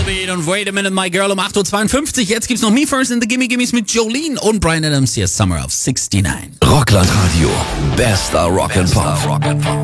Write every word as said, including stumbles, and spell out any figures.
Volbeat und Wait a Minute, My Girl um acht Uhr zweiundfünfzig. Jetzt gibt's noch Me First in the Gimme Gimmes mit Jolene und Bryan Adams. Hier ist Summer of sixty-nine. Rockland Radio. Bester Rock'n'Pop.